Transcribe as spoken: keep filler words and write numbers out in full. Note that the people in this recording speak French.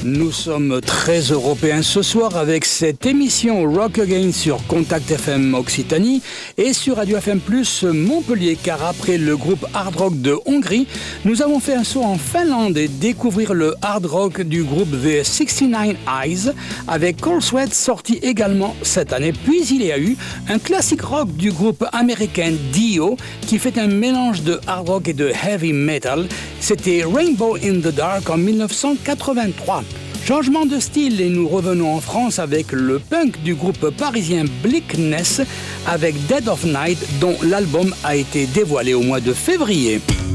Nous sommes très européens ce soir avec cette émission Rock Again sur Contact F M Occitanie et sur Radio F M Plus Montpellier, car après le groupe hard rock de Hongrie, nous avons fait un saut en Finlande et découvrir le hard rock du groupe The sixty-nine Eyes avec Cold Sweat sorti également cette année. Puis il y a eu un classique rock du groupe américain Dio qui fait un mélange de hard rock et de heavy metal. C'était Rainbow in the Dark en dix-neuf cent quatre-vingt-trois. Changement de style et nous revenons en France avec le punk du groupe parisien Bleakness avec Dead of Night dont l'album a été dévoilé au mois de février.